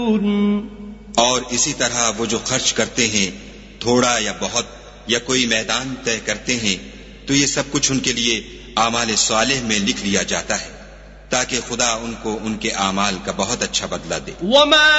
और इसी तरह वो जो खर्च करते हैं, थोड़ा या बहुत, या कोई मैदान तय करते हैं, तो ये सब कुछ उनके लिए आमाल सालेह में लिख लिया जाता है, ताकि खुदा उनको उनके आमाल का बहुत अच्छा बदला दे।